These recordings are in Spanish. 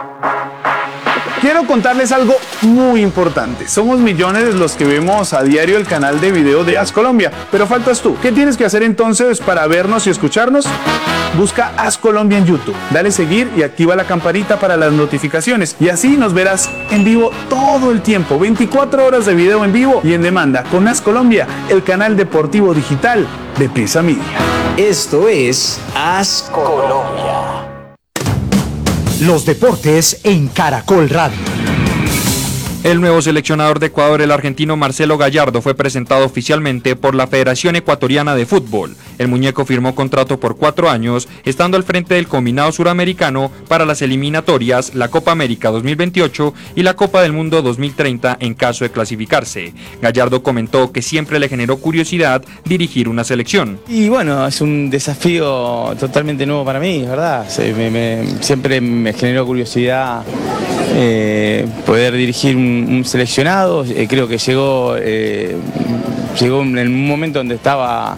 Quiero contarles algo muy importante. Somos millones los que vemos a diario el canal de video de As Colombia, pero faltas tú. ¿Qué tienes que hacer entonces para vernos y escucharnos? Busca As Colombia en YouTube, dale seguir y activa la campanita para las notificaciones y así nos verás en vivo todo el tiempo, 24 horas de video en vivo y en demanda con As Colombia, el canal deportivo digital de Prisa Media. Esto es As Colombia. Los deportes en Caracol Radio. El nuevo seleccionador de Ecuador, el argentino Marcelo Gallardo, fue presentado oficialmente por la Federación Ecuatoriana de Fútbol. El muñeco firmó contrato por 4 años, estando al frente del combinado suramericano para las eliminatorias, la Copa América 2028 y la Copa del Mundo 2030 en caso de clasificarse. Gallardo comentó que siempre le generó curiosidad dirigir una selección. Y bueno, es un desafío totalmente nuevo para mí, ¿verdad? Siempre me generó curiosidad poder dirigir un seleccionado. Creo que llegó en un momento donde estaba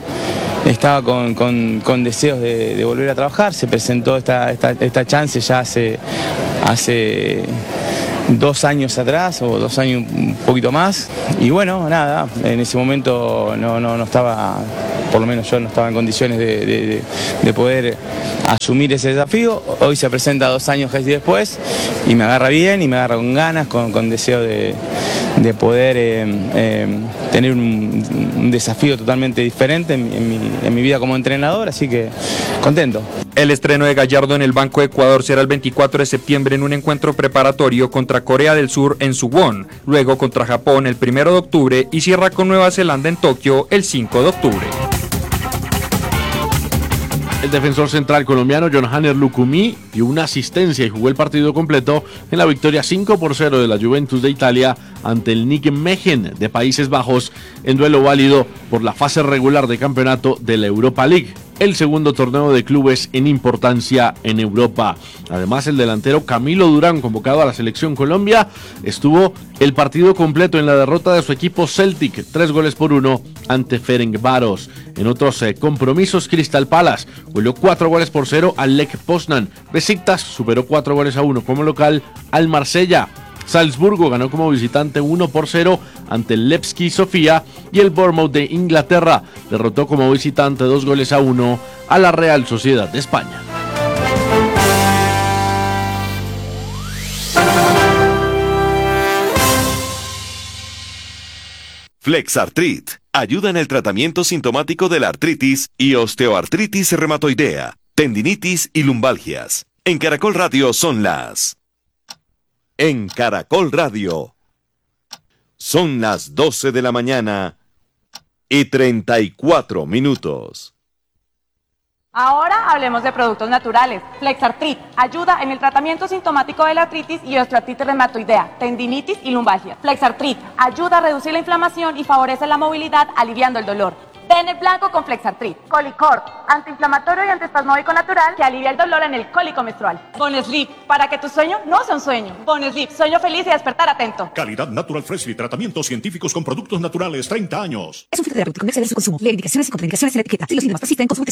con deseos de volver a trabajar. Se presentó esta chance ya hace 2 años atrás, o 2 años un poquito más, y bueno, nada, en ese momento no estaba, por lo menos yo no estaba en condiciones de poder asumir ese desafío. Hoy se presenta 2 años casi después y me agarra bien y me agarra con ganas, con deseo de poder tener un desafío totalmente diferente en mi vida como entrenador, así que contento. El estreno de Gallardo en el Banco de Ecuador será el 24 de septiembre en un encuentro preparatorio contra Corea del Sur en Suwon, luego contra Japón el 1 de octubre y cierra con Nueva Zelanda en Tokio el 5 de octubre. El defensor central colombiano John-Hanner Lucumí dio una asistencia y jugó el partido completo en la victoria 5-0 de la Juventus de Italia ante el Nijmegen de Países Bajos en duelo válido por la fase regular de campeonato de la Europa League, el segundo torneo de clubes en importancia en Europa. Además, el delantero Camilo Durán, convocado a la selección Colombia, estuvo el partido completo en la derrota de su equipo Celtic, 3-1 ante Ferencváros. En otros compromisos, Crystal Palace goleó 4-0 al Lech Poznan. Besiktas superó 4-1 como local al Marsella. Salzburgo ganó como visitante 1-0 ante el Levski Sofía y el Bournemouth de Inglaterra derrotó como visitante 2-1 a la Real Sociedad de España. Flexartrit ayuda en el tratamiento sintomático de la artritis y osteoartritis reumatoidea, tendinitis y lumbalgias. En Caracol Radio son las... En Caracol Radio son las 12 de la mañana y 34 minutos. Ahora hablemos de productos naturales. Flexartrit ayuda en el tratamiento sintomático de la artritis y osteoartritis reumatoidea, tendinitis y lumbalgia. Flexartrit ayuda a reducir la inflamación y favorece la movilidad, aliviando el dolor. Bene Blanco con Flexartrit. Colicort, antiinflamatorio y antiespasmódico natural que alivia el dolor en el cólico menstrual. Bonesleep, para que tu sueño no sea un sueño. Bonesleep, sueño feliz y despertar atento. Calidad Natural Freshly, tratamientos científicos con productos naturales, 30 años. Es un filtro terapéutico, no exceder su consumo. Lee indicaciones y contraindicaciones en la etiqueta. Si los síntomas persisten, consulte